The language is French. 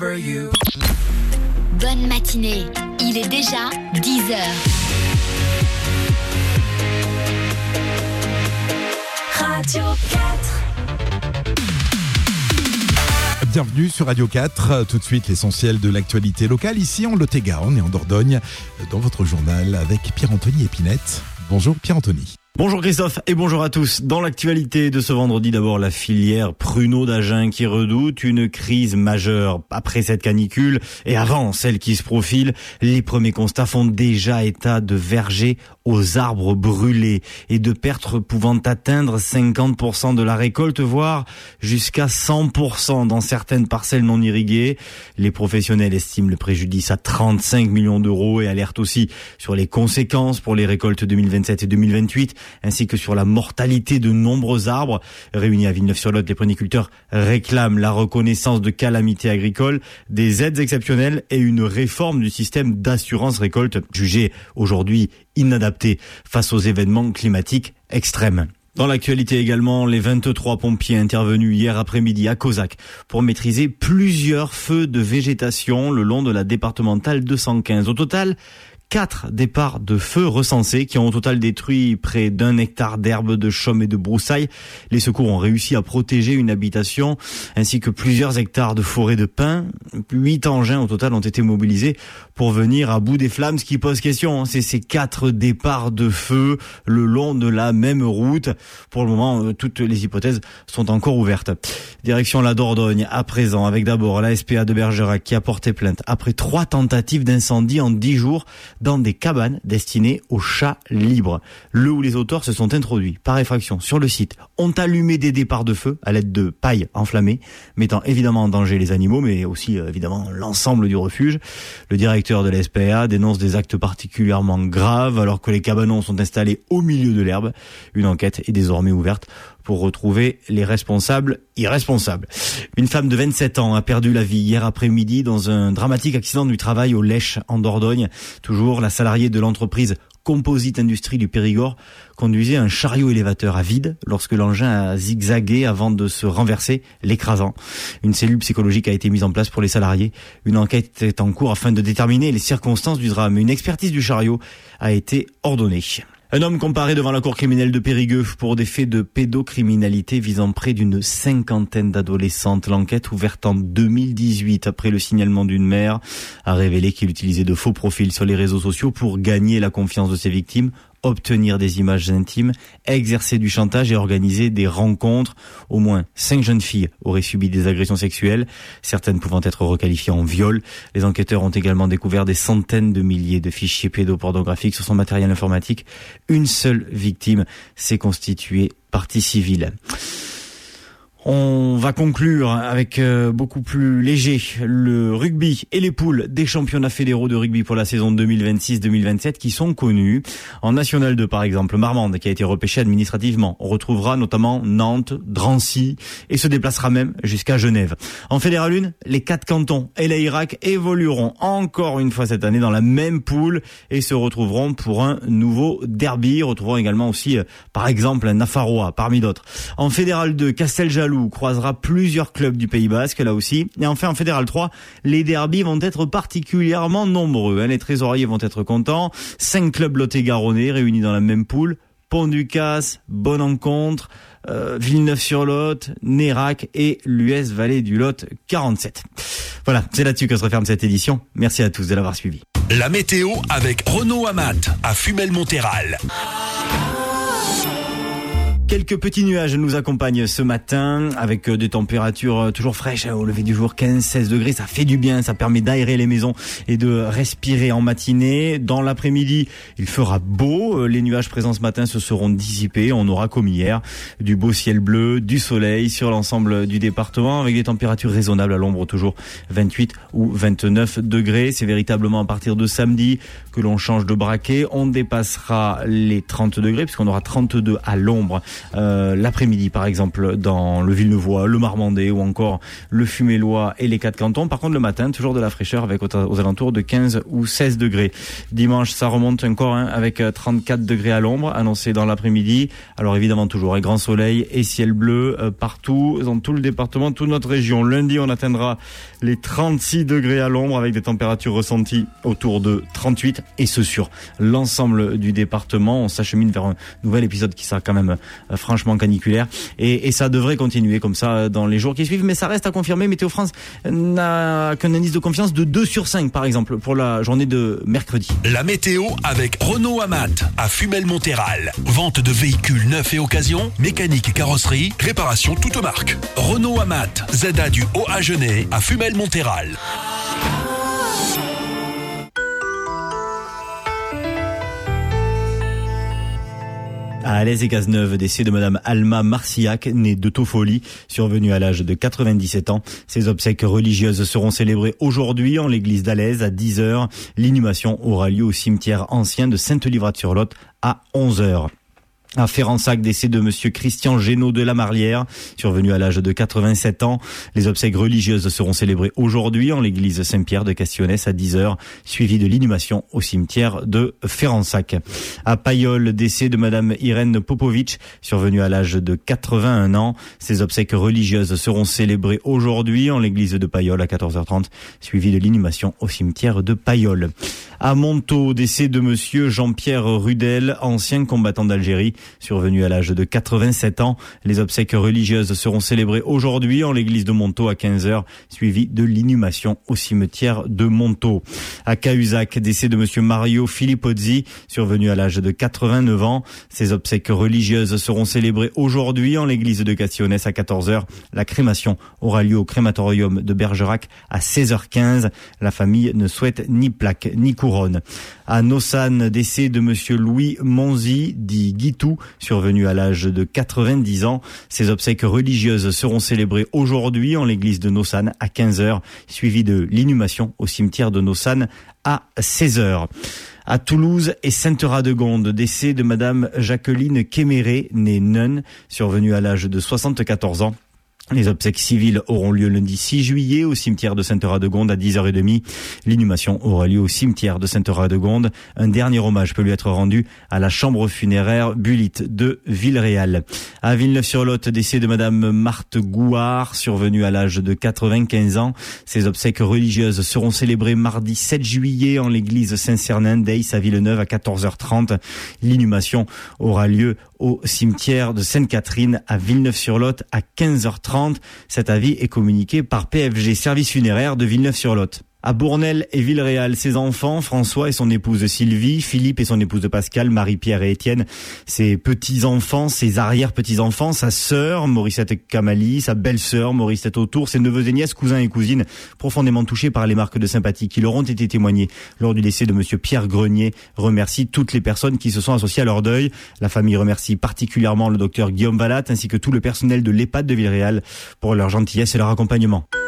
Bonne matinée, il est déjà 10h. Radio 4. Bienvenue sur Radio 4, tout de suite l'essentiel de l'actualité locale ici en Lot-et-Garonne et en Dordogne dans votre journal avec Pierre-Anthony Épinette. Bonjour Pierre-Anthony. Bonjour Christophe et bonjour à tous. Dans l'actualité de ce vendredi, d'abord la filière pruneaux d'Agen qui redoute une crise majeure après cette canicule et avant celle qui se profile. Les premiers constats font déjà état de vergers aux arbres brûlés et de pertes pouvant atteindre 50% de la récolte, voire jusqu'à 100% dans certaines parcelles non irriguées. Les professionnels estiment le préjudice à 35 millions d'euros et alertent aussi sur les conséquences pour les récoltes 2027 et 2028. Ainsi que sur la mortalité de nombreux arbres. Réunis à Villeneuve-sur-Lot, les pruniculteurs réclament la reconnaissance de calamités agricoles, des aides exceptionnelles et une réforme du système d'assurance récolte, jugé aujourd'hui inadapté face aux événements climatiques extrêmes. Dans l'actualité également, les 23 pompiers intervenus hier après-midi à Cauzac pour maîtriser plusieurs feux de végétation le long de la départementale 215. Au total, 4 départs de feu recensés qui ont au total détruit près d'1 hectare d'herbes, de chaume et de broussailles. Les secours ont réussi à protéger une habitation ainsi que plusieurs hectares de forêt de pins. 8 engins au total ont été mobilisés pour venir à bout des flammes. Ce qui pose question, c'est ces 4 départs de feu le long de la même route. Pour le moment, toutes les hypothèses sont encore ouvertes. Direction la Dordogne à présent avec d'abord la SPA de Bergerac qui a porté plainte après 3 tentatives d'incendie en 10 jours dans des cabanes destinées aux chats libres. Le ou les auteurs se sont introduits par effraction sur le site, ont allumé des départs de feu à l'aide de paille enflammée, mettant évidemment en danger les animaux, mais aussi évidemment l'ensemble du refuge. Le directeur de la SPA dénonce des actes particulièrement graves alors que les cabanons sont installés au milieu de l'herbe. Une enquête est désormais ouverte pour retrouver les responsables irresponsables. Une femme de 27 ans a perdu la vie hier après-midi dans un dramatique accident du travail au Lèche en Dordogne. Toujours, la salariée de l'entreprise Composite Industrie du Périgord conduisait un chariot élévateur à vide lorsque l'engin a zigzagué avant de se renverser, l'écrasant. Une cellule psychologique a été mise en place pour les salariés. Une enquête est en cours afin de déterminer les circonstances du drame. Une expertise du chariot a été ordonnée. Un homme comparé devant la cour criminelle de Périgueux pour des faits de pédocriminalité visant près d'une 50aine d'adolescentes. L'enquête, ouverte en 2018 après le signalement d'une mère, a révélé qu'il utilisait de faux profils sur les réseaux sociaux pour gagner la confiance de ses victimes, obtenir des images intimes, exercer du chantage et organiser des rencontres. Au moins 5 jeunes filles auraient subi des agressions sexuelles, certaines pouvant être requalifiées en viol. Les enquêteurs ont également découvert des centaines de milliers de fichiers pédopornographiques sur son matériel informatique. Une seule victime s'est constituée partie civile. On va conclure avec beaucoup plus léger le rugby et les poules des championnats fédéraux de rugby pour la saison 2026-2027 qui sont connus. En National 2 par exemple, Marmande qui a été repêché administrativement. On retrouvera notamment Nantes, Drancy et se déplacera même jusqu'à Genève. En Fédéral 1, les 4 cantons et l'Airac évolueront encore une fois cette année dans la même poule et se retrouveront pour un nouveau derby. Retrouveront également aussi par exemple Nafarroa parmi d'autres. En Fédéral 2, Casteljaloux croisera plusieurs clubs du Pays Basque là aussi. Et enfin en Fédéral 3, les derbys vont être particulièrement nombreux. Les trésoriers vont être contents. 5 clubs lot-et-garonnais réunis dans la même poule. Pont-du-Casse, Bonne-Encontre, Villeneuve-sur-Lot, Nérac et l'US Vallée du Lot 47. Voilà, c'est là-dessus que se referme cette édition. Merci à tous de l'avoir suivi. La météo avec Renaud Amat à Fumel-Monthéral. Quelques petits nuages nous accompagnent ce matin avec des températures toujours fraîches au lever du jour, 15-16 degrés. Ça fait du bien, ça permet d'aérer les maisons et de respirer en matinée. Dans l'après-midi, il fera beau. Les nuages présents ce matin se seront dissipés. On aura comme hier du beau ciel bleu, du soleil sur l'ensemble du département avec des températures raisonnables à l'ombre, toujours 28 ou 29 degrés. C'est véritablement à partir de samedi que l'on change de braquet. On dépassera les 30 degrés puisqu'on aura 32 à l'ombre l'après-midi par exemple dans le Villeneuvois, le Marmandais ou encore le Fumellois et les 4 cantons. Par contre le matin, toujours de la fraîcheur avec aux alentours de 15 ou 16 degrés. Dimanche, ça remonte encore avec 34 degrés à l'ombre annoncé dans l'après-midi. Alors évidemment toujours un grand soleil et ciel bleu partout, dans tout le département, toute notre région. Lundi, on atteindra les 36 degrés à l'ombre avec des températures ressenties autour de 38 et ce sur l'ensemble du département. On s'achemine vers un nouvel épisode qui sera quand même franchement caniculaire et ça devrait continuer comme ça dans les jours qui suivent, mais ça reste à confirmer. Météo France n'a qu'un indice de confiance de 2 sur 5 par exemple pour la journée de mercredi. La météo avec Renault Amat à Fumel-Monthéral. Vente de véhicules neufs et occasion, mécanique et carrosserie, réparation toute marque. Renault Amat, ZA du Haut-Agenais à Fumel-Monthéral. À Alès et Cazeneuve, décès de Madame Alma Marcillac, née de Toffoli, survenue à l'âge de 97 ans. Ses obsèques religieuses seront célébrées aujourd'hui en l'église d'Alès à 10h. L'inhumation aura lieu au cimetière ancien de Sainte-Livrade-sur-Lot à 11h. À Férensac, décès de monsieur Christian Génaud de la Marlière, survenu à l'âge de 87 ans. Les obsèques religieuses seront célébrées aujourd'hui en l'église Saint-Pierre de Castionnès à 10h, suivi de l'inhumation au cimetière de Férensac. À Payolle, décès de madame Irène Popovic, survenue à l'âge de 81 ans. Ces obsèques religieuses seront célébrées aujourd'hui en l'église de Payolle à 14h30, suivi de l'inhumation au cimetière de Payolle. À Montaut, décès de monsieur Jean-Pierre Rudel, ancien combattant d'Algérie, survenu à l'âge de 87 ans. Les obsèques religieuses seront célébrées aujourd'hui en l'église de Montaut à 15h, suivi de l'inhumation au cimetière de Montaut. À Cahuzac, décès de monsieur Mario Filippozzi, survenu à l'âge de 89 ans. Ces obsèques religieuses seront célébrées aujourd'hui en l'église de Castionnès à 14h. La crémation aura lieu au crématorium de Bergerac à 16h15. La famille ne souhaite ni plaque ni couronne. À Nossan, décès de monsieur Louis Monzi, dit Guitou, survenu à l'âge de 90 ans. Ces obsèques religieuses seront célébrées aujourd'hui en l'église de Nossan à 15h, suivi de l'inhumation au cimetière de Nossan à 16h. À Toulouse et Sainte-Radegonde, décès de madame Jacqueline Kéméré, née Neun, survenue à l'âge de 74 ans. Les obsèques civiles auront lieu lundi 6 juillet au cimetière de Sainte-Radegonde à 10h30. L'inhumation aura lieu au cimetière de Sainte-Radegonde. Un dernier hommage peut lui être rendu à la chambre funéraire Bulitte de Villeréal. À Villeneuve-sur-Lot, décès de madame Marthe Gouard, survenue à l'âge de 95 ans. Ces obsèques religieuses seront célébrées mardi 7 juillet en l'église Saint-Cernin d'Aix à Villeneuve à 14h30. L'inhumation aura lieu au cimetière de Sainte-Catherine à Villeneuve-sur-Lot à 15h30. Cet avis est communiqué par PFG, service funéraire de Villeneuve-sur-Lot. À Bournel et Villeréal, ses enfants, François et son épouse Sylvie, Philippe et son épouse Pascal, Marie-Pierre et Étienne, ses petits-enfants, ses arrière-petits-enfants, sa sœur, Mauricette Camali, sa belle-sœur, Mauricette Autour, ses neveux et nièces, cousins et cousines, profondément touchés par les marques de sympathie qui leur ont été témoignées lors du décès de monsieur Pierre Grenier, remercie toutes les personnes qui se sont associées à leur deuil. La famille remercie particulièrement le docteur Guillaume Vallat ainsi que tout le personnel de l'EHPAD de Villeréal pour leur gentillesse et leur accompagnement.